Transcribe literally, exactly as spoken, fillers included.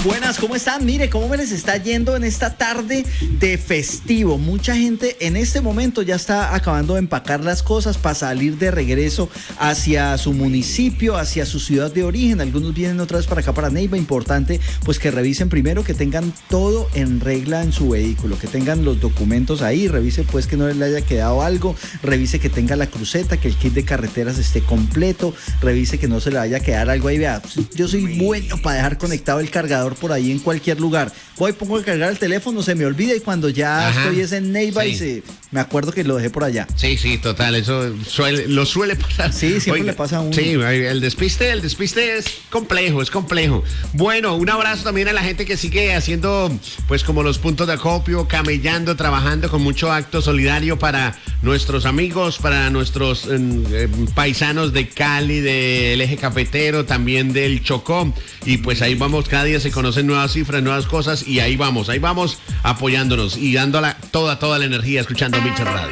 Buenas, ¿cómo están? Mire, ¿cómo me les está yendo en esta tarde de festivo? Mucha gente en este momento ya está acabando de empacar las cosas para salir de regreso hacia su municipio, hacia su ciudad de origen. Algunos vienen otra vez para acá, para Neiva. Importante, pues que revisen primero que tengan todo en regla en su vehículo, que tengan los documentos ahí, revise pues que no le haya quedado algo, revise que tenga la cruceta, que el kit de carreteras esté completo, revise que no se le vaya a quedar algo ahí. Vea, yo soy bueno para dejar conectado el cargador por ahí en cualquier lugar. Voy, pongo a cargar el teléfono, se me olvida y cuando ya Ajá. estoy es en Neiva sí. y se, me acuerdo que lo dejé por allá. Sí, sí, total, eso suele, lo suele pasar. Sí, siempre Oiga, le pasa a uno. Sí, el despiste, el despiste es complejo, es complejo. Bueno, un abrazo también a la gente que sigue haciendo, pues como los puntos de acopio, camellando, trabajando con mucho acto solidario para nuestros amigos, para nuestros eh, paisanos de Cali, del eje cafetero, también del Chocó. Y pues ahí vamos, cada día se conocen nuevas cifras, nuevas cosas y ahí vamos, ahí vamos apoyándonos y dándola toda, toda la energía escuchando Mix Radio.